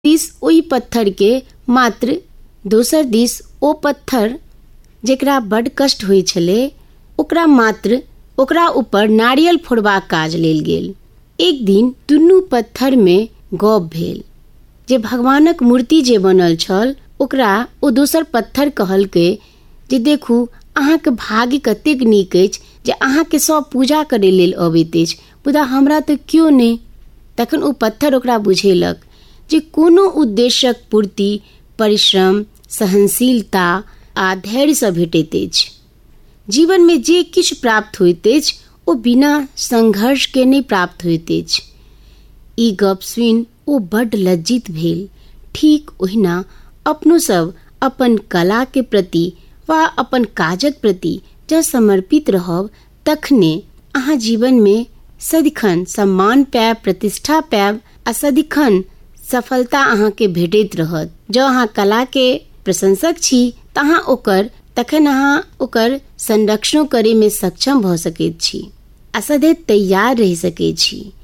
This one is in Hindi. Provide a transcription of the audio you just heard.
दिस ओही पत्थर के मात्र दोसर दिस ओ पत्थर जेकरा बड कष्ट होइ छले ओकरा ऊपर नारियल फोड़बाक काज लेल गेल। एक दिन दुनू पत्थर में गप भेल। जे भगवानक मूर्ति जे बनल छल ओकरा ओ दोसर पत्थर कहलकै जे देखू अहाँके भाग्य कतेक नीक अछि जे अहाँके सब पूजा करे लेल अबैत अछि, मुदा हमरा तऽ क्यों नहीं। तखन ओ पत्थर ओकरा बुझेलक जे कोनो उद्देश्यक पूर्ति परिश्रम, सहनशीलता आ धैर्य से भेटैत अछि। जीवन में जे किछु प्राप्त होइत अछि ओ बिना संघर्ष के नहीं प्राप्त होइत अछि। ई गप सुनि ओ बड लज्जित भेल। ठीक ओहिना अपनो सब अपन कला के प्रति वा अपन काजक प्रति जँ समर्पित रहब तखने अहाँ जीवन में सदिखन सम्मान पायब, प्रतिष्ठा पायब आ सदिखन सफलता अहाँ के भेटैत रहत। जँ अहाँ कला के प्रशंसक छी तखन अहाँ ओकर संरक्षण करे में सक्षम भ सकैत छी आ सदैव तैयार रहि सकैत छी।